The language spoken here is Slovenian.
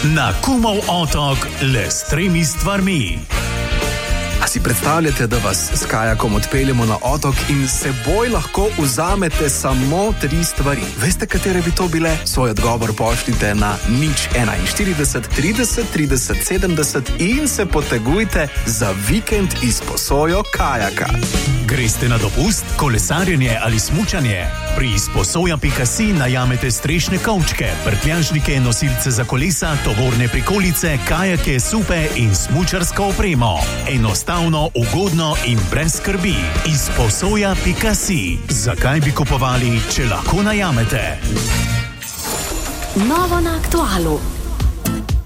Na Kumov otok le s 3 stvarmi. A si predstavljate, da vas s kajakom odpeljemo na otok in s seboj lahko vzamete samo 3 stvari? Veste, katere bi to bile? Svoj odgovor pošljite na 041 30 30 70 in se potegujte za vikend izposojo kajaka. Greste na dopust, kolesarjenje ali smučanje? Pri izposoja.si najamete strešne kovčke, prtljažnike, nosilce za kolesa, tovorne prikolice, kajake, supe in smučarsko opremo. Enostavno, ugodno in brez skrbi. Izposoja.si. Zakaj bi kupovali, če lahko najamete? Novo na Aktualu.